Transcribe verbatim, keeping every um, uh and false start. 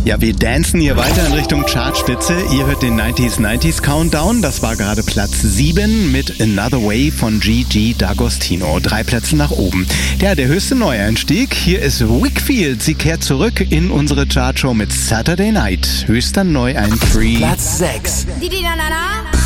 Ja, wir dancen hier weiter in Richtung Chartspitze. Ihr hört den neunziger neunzig Countdown. Das war gerade Platz sieben mit Another Way von Gigi D'Agostino. Drei Plätze nach oben. Ja, der höchste Neueinstieg. Hier ist Wickfield. Sie kehrt zurück in unsere Chartshow mit Saturday Night. Höchster Neueinstieg. Platz sechs. Di di na na na.